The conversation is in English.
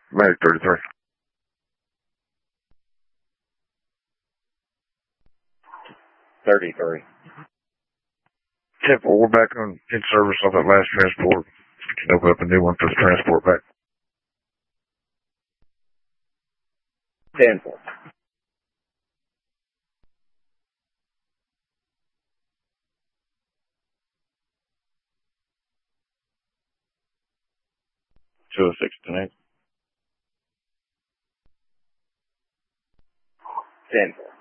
Medic 33. 33. 10-4, we're back on in service on that last transport. Can open up a new one for the transport back. 10-4. Two 6 10-8. 10-4.